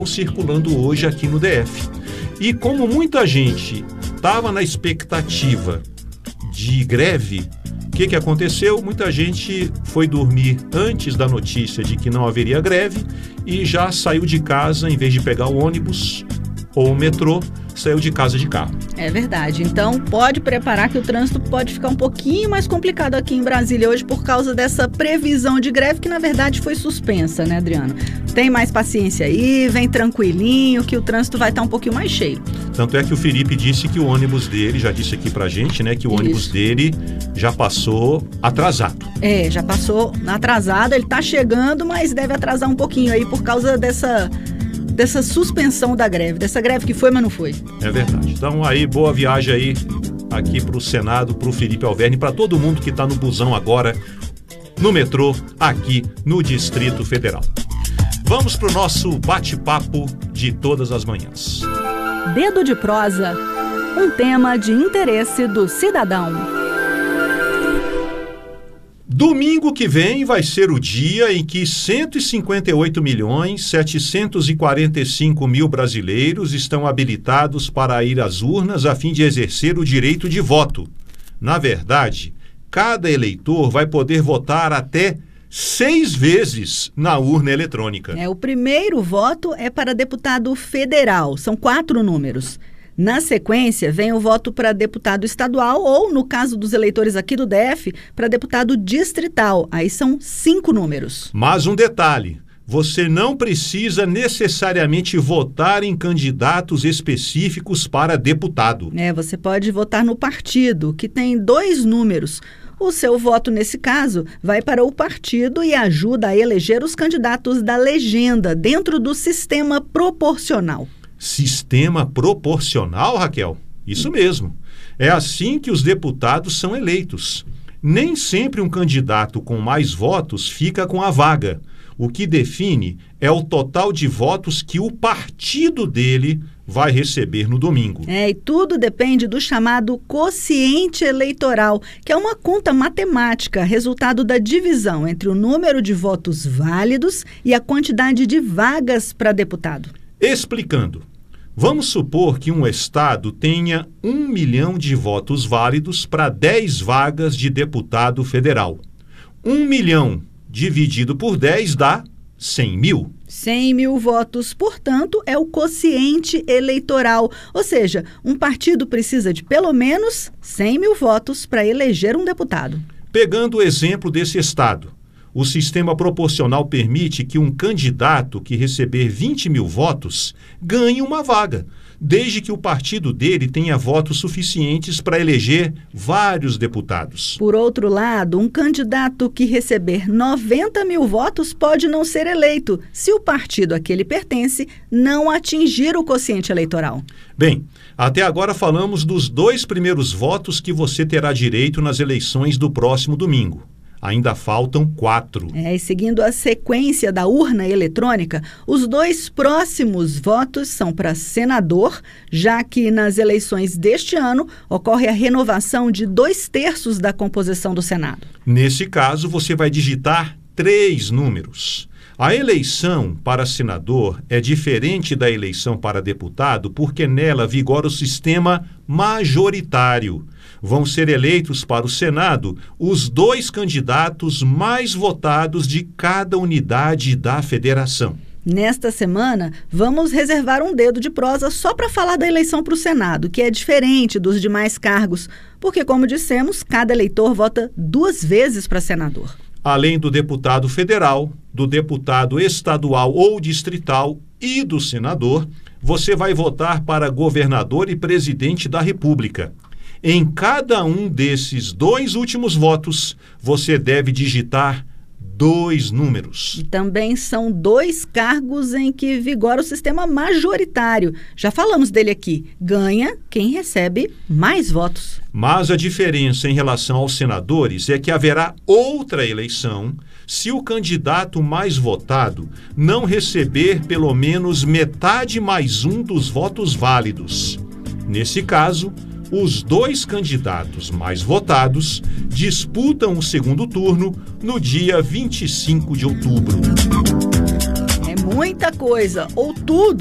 circulando hoje aqui no DF. E como muita gente estava na expectativa de greve, o que aconteceu? Muita gente foi dormir antes da notícia de que não haveria greve e já saiu de casa, em vez de pegar o ônibus ou o metrô, saiu de casa de carro. É verdade. Então, pode preparar que o trânsito pode ficar um pouquinho mais complicado aqui em Brasília hoje por causa dessa previsão de greve que, na verdade, foi suspensa, né, Adriano? Tem mais paciência aí, vem tranquilinho, que o trânsito vai estar um pouquinho mais cheio. Tanto é que o Felipe disse que o ônibus dele, já disse aqui pra gente, né, que o ônibus dele já passou atrasado. Já passou atrasado, ele tá chegando, mas deve atrasar um pouquinho aí por causa dessa suspensão da greve, dessa greve que foi, mas não foi. É verdade. Então aí, boa viagem aí aqui pro Senado, pro Felipe Alverne, para todo mundo que tá no busão agora, no metrô, aqui no Distrito Federal. Vamos pro nosso bate-papo de todas as manhãs. Dedo de prosa, um tema de interesse do cidadão. Domingo que vem vai ser o dia em que 158.745.000 brasileiros estão habilitados para ir às urnas a fim de exercer o direito de voto. Na verdade, cada eleitor vai poder votar até 6 vezes na urna eletrônica. O primeiro voto é para deputado federal, são 4 números. Na sequência, vem o voto para deputado estadual ou, no caso dos eleitores aqui do DF, para deputado distrital. Aí são 5 números. Mas um detalhe, você não precisa necessariamente votar em candidatos específicos para deputado. Você pode votar no partido, que tem 2 números. O seu voto, nesse caso, vai para o partido e ajuda a eleger os candidatos da legenda dentro do sistema proporcional. Sistema proporcional, Raquel? Isso mesmo. É assim que os deputados são eleitos. Nem sempre um candidato com mais votos fica com a vaga. O que define é o total de votos que o partido dele vai receber no domingo. E tudo depende do chamado quociente eleitoral, que é uma conta matemática, resultado da divisão entre o número de votos válidos e a quantidade de vagas para deputado. Explicando. Vamos supor que um estado tenha 1 milhão de votos válidos para 10 vagas de deputado federal. 1 milhão dividido por 10 dá 100 mil. 100 mil votos, portanto, é o quociente eleitoral. Ou seja, um partido precisa de pelo menos 100 mil votos para eleger um deputado. Pegando o exemplo desse estado, o sistema proporcional permite que um candidato que receber 20 mil votos ganhe uma vaga, desde que o partido dele tenha votos suficientes para eleger vários deputados. Por outro lado, um candidato que receber 90 mil votos pode não ser eleito, se o partido a que ele pertence não atingir o quociente eleitoral. Bem, até agora falamos dos 2 primeiros votos que você terá direito nas eleições do próximo domingo. Ainda faltam 4. E seguindo a sequência da urna eletrônica, os 2 próximos votos são para senador, já que nas eleições deste ano ocorre a renovação de 2/3 da composição do Senado. Nesse caso, você vai digitar 3 números. A eleição para senador é diferente da eleição para deputado porque nela vigora o sistema majoritário. Vão ser eleitos para o Senado os 2 candidatos mais votados de cada unidade da federação. Nesta semana, vamos reservar um dedo de prosa só para falar da eleição para o Senado, que é diferente dos demais cargos, porque, como dissemos, cada eleitor vota 2 vezes para senador. Além do deputado federal, do deputado estadual ou distrital e do senador, você vai votar para governador e presidente da República. Em cada um desses 2 últimos votos, você deve digitar 2 números. E também são 2 cargos em que vigora o sistema majoritário. Já falamos dele aqui. Ganha quem recebe mais votos. Mas a diferença em relação aos senadores é que haverá outra eleição se o candidato mais votado não receber pelo menos metade mais 1 dos votos válidos. Nesse caso, os 2 candidatos mais votados disputam o segundo turno no dia 25 de outubro. muita coisa ou tudo,